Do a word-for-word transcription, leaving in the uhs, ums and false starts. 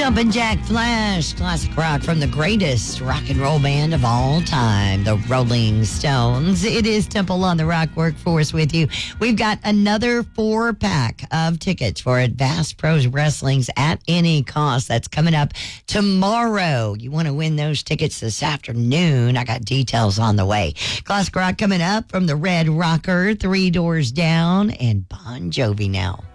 Jumpin' Jack Flash, classic rock from the greatest rock and roll band of all time, the Rolling Stones. It is Temple on the Rock Workforce with you. We've got another four pack of tickets for Advanced Pros Wrestling's At Any Cost. That's coming up tomorrow. You want to win those tickets this afternoon? I got details on the way. Classic rock coming up from the Red Rocker, Three Doors Down, and Bon Jovi now.